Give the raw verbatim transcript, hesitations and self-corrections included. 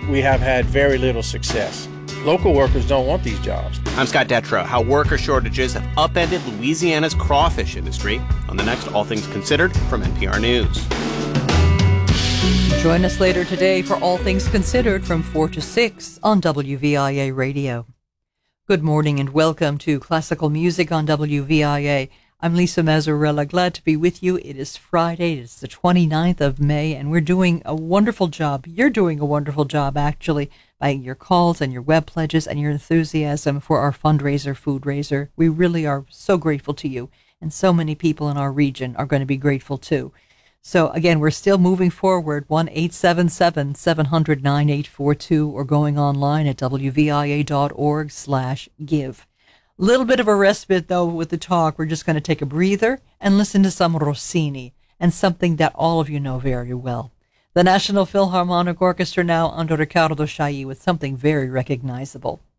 we have had very little success. Local workers don't want these jobs. I'm Scott Detrow. How worker shortages have upended Louisiana's crawfish industry. On the next All Things Considered from N P R News. Join us later today for All Things Considered from four to six on W V I A Radio. Good morning and welcome to Classical Music on W V I A. I'm Lisa Mazzarella, glad to be with you. It is Friday, it's the twenty-ninth of May, and we're doing a wonderful job. You're doing a wonderful job, actually, by your calls and your web pledges and your enthusiasm for our fundraiser, Food Raiser. We really are so grateful to you, and so many people in our region are going to be grateful too. So again, we're still moving forward, one eight seven seven, seven hundred, nine eight four two, or going online at wvia.org slash give. Little bit of a respite, though, with the talk. We're just going to take a breather and listen to some Rossini, and something that all of you know very well. The National Philharmonic Orchestra now under Riccardo Chailly with something very recognizable.